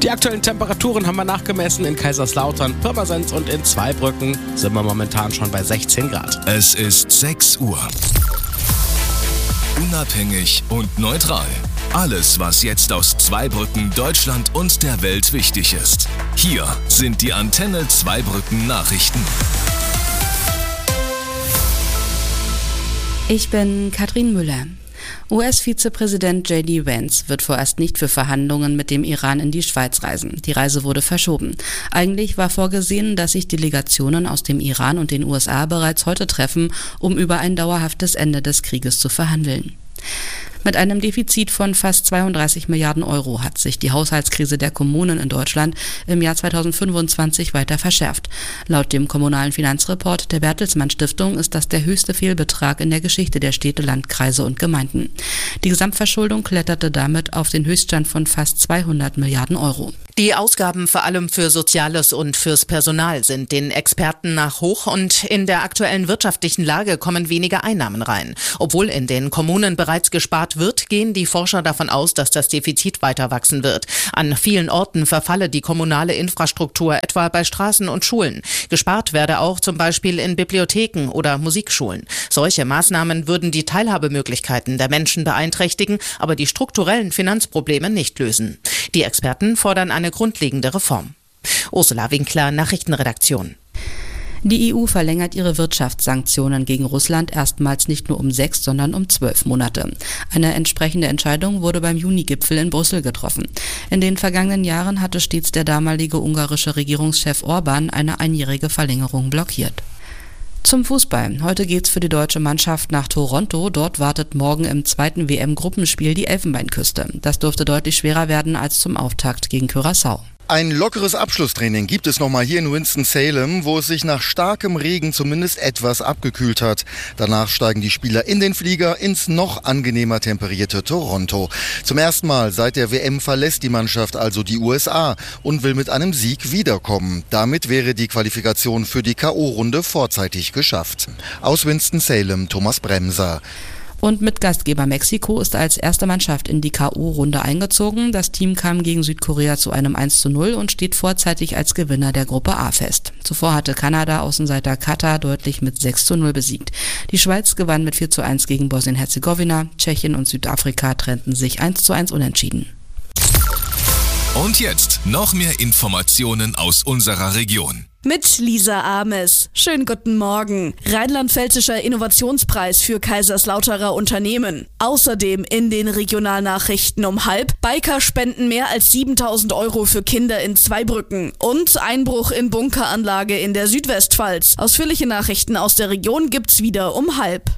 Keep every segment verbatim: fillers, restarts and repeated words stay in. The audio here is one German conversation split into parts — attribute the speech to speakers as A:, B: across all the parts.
A: Die aktuellen Temperaturen haben wir nachgemessen in Kaiserslautern, Pirmasens und in Zweibrücken sind wir momentan schon bei sechzehn Grad.
B: Es ist sechs Uhr. Unabhängig und neutral. Alles, was jetzt aus Zweibrücken, Deutschland und der Welt wichtig ist. Hier sind die Antenne Zweibrücken Nachrichten.
C: Ich bin Katrin Müller. U S-Vizepräsident J D Vance wird vorerst nicht für Verhandlungen mit dem Iran in die Schweiz reisen. Die Reise wurde verschoben. Eigentlich war vorgesehen, dass sich Delegationen aus dem Iran und den U S A bereits heute treffen, um über ein dauerhaftes Ende des Krieges zu verhandeln. Mit einem Defizit von fast zweiunddreißig Milliarden Euro hat sich die Haushaltskrise der Kommunen in Deutschland im Jahr zweitausendfünfundzwanzig weiter verschärft. Laut dem Kommunalen Finanzreport der Bertelsmann Stiftung ist das der höchste Fehlbetrag in der Geschichte der Städte, Landkreise und Gemeinden. Die Gesamtverschuldung kletterte damit auf den Höchststand von fast zweihundert Milliarden Euro.
D: Die Ausgaben vor allem für Soziales und fürs Personal sind den Experten nach hoch und in der aktuellen wirtschaftlichen Lage kommen weniger Einnahmen rein. Obwohl in den Kommunen bereits gespart wird, gehen die Forscher davon aus, dass das Defizit weiter wachsen wird. An vielen Orten verfalle die kommunale Infrastruktur, etwa bei Straßen und Schulen. Gespart werde auch zum Beispiel in Bibliotheken oder Musikschulen. Solche Maßnahmen würden die Teilhabemöglichkeiten der Menschen beeinträchtigen, aber die strukturellen Finanzprobleme nicht lösen. Die Experten fordern eine grundlegende Reform. Ursula Winkler, Nachrichtenredaktion.
C: Die E U verlängert ihre Wirtschaftssanktionen gegen Russland erstmals nicht nur um sechs, sondern um zwölf Monate. Eine entsprechende Entscheidung wurde beim Juni-Gipfel in Brüssel getroffen. In den vergangenen Jahren hatte stets der damalige ungarische Regierungschef Orban eine einjährige Verlängerung blockiert. Zum Fußball. Heute geht's für die deutsche Mannschaft nach Toronto. Dort wartet morgen im zweiten W M-Gruppenspiel die Elfenbeinküste. Das dürfte deutlich schwerer werden als zum Auftakt gegen Curaçao.
E: Ein lockeres Abschlusstraining gibt es nochmal hier in Winston-Salem, wo es sich nach starkem Regen zumindest etwas abgekühlt hat. Danach steigen die Spieler in den Flieger ins noch angenehmer temperierte Toronto. Zum ersten Mal seit der W M verlässt die Mannschaft also die U S A und will mit einem Sieg wiederkommen. Damit wäre die Qualifikation für die K O-Runde vorzeitig geschafft. Aus Winston-Salem, Thomas Bremser.
C: Und mit Gastgeber Mexiko ist als erste Mannschaft in die K O-Runde eingezogen. Das Team kam gegen Südkorea zu einem eins zu null und steht vorzeitig als Gewinner der Gruppe A fest. Zuvor hatte Kanada Außenseiter Katar deutlich mit sechs zu null besiegt. Die Schweiz gewann mit vier zu eins gegen Bosnien-Herzegowina. Tschechien und Südafrika trennten sich eins zu eins unentschieden.
B: Und jetzt noch mehr Informationen aus unserer Region.
F: Mit Lisa Ames. Schönen guten Morgen. Rheinland-Pfälzischer Innovationspreis für Kaiserslauterer Unternehmen. Außerdem in den Regionalnachrichten um halb. Biker spenden mehr als siebentausend Euro für Kinder in Zweibrücken. Und Einbruch in Bunkeranlage in der Südwestpfalz. Ausführliche Nachrichten aus der Region gibt's wieder um halb.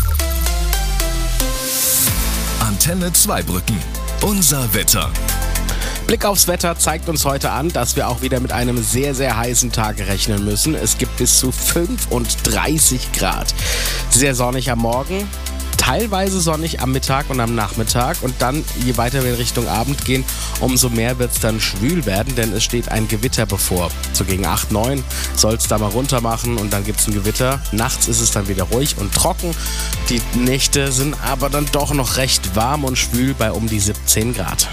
B: Antenne Zweibrücken. Unser Wetter.
A: Blick aufs Wetter zeigt uns heute an, dass wir auch wieder mit einem sehr, sehr heißen Tag rechnen müssen. Es gibt bis zu fünfunddreißig Grad. Sehr sonnig am Morgen, teilweise sonnig am Mittag und am Nachmittag. Und dann, je weiter wir in Richtung Abend gehen, umso mehr wird es dann schwül werden, denn es steht ein Gewitter bevor. So gegen acht, neun soll es da mal runter machen und dann gibt es ein Gewitter. Nachts ist es dann wieder ruhig und trocken. Die Nächte sind aber dann doch noch recht warm und schwül bei um die siebzehn Grad.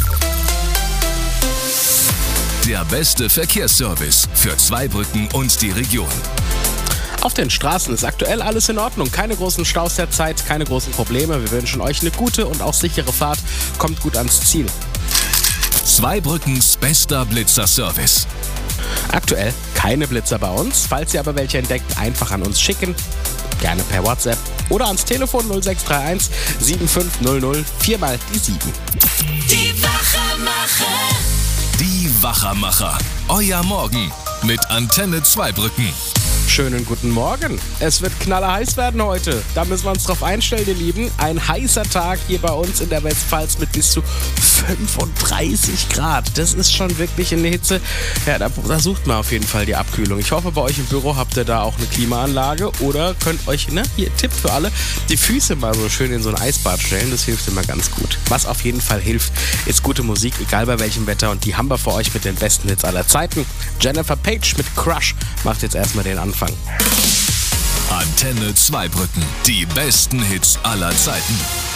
B: Der beste Verkehrsservice für Zweibrücken und die Region.
A: Auf den Straßen ist aktuell alles in Ordnung. Keine großen Staus derzeit, keine großen Probleme. Wir wünschen euch eine gute und auch sichere Fahrt. Kommt gut ans Ziel.
B: Zweibrückens bester Blitzer-Service.
A: Aktuell keine Blitzer bei uns. Falls ihr aber welche entdeckt, einfach an uns schicken. Gerne per WhatsApp oder ans Telefon null sechs drei eins sieben fünf null null vier mal die sieben.
G: Die Wachermacher.
B: Die Wachermacher. Euer Morgen mit Antenne Zweibrücken.
A: Schönen guten Morgen. Es wird knallerheiß werden heute. Da müssen wir uns drauf einstellen, ihr Lieben. Ein heißer Tag hier bei uns in der Westpfalz mit bis zu fünfunddreißig Grad. Das ist schon wirklich eine Hitze. Ja, da, da sucht man auf jeden Fall die Abkühlung. Ich hoffe, bei euch im Büro habt ihr da auch eine Klimaanlage oder könnt euch, ne, hier Tipp für alle, die Füße mal so schön in so ein Eisbad stellen. Das hilft immer ganz gut. Was auf jeden Fall hilft, ist gute Musik, egal bei welchem Wetter. Und die haben wir für euch mit den besten Hits aller Zeiten. Jennifer Page mit Crush macht jetzt erstmal den Anfang.
B: Antenne Zweibrücken. Die besten Hits aller Zeiten.